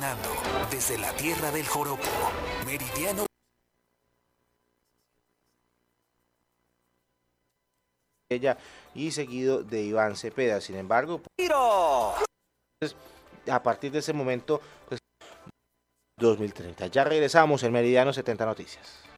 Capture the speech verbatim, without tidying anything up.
Transmisionando desde la tierra del joropo, Meridiano. Ella y seguido de Iván Cepeda. Sin embargo, pues, a partir de ese momento, pues, dos mil treinta. Ya regresamos en Meridiano setenta Noticias.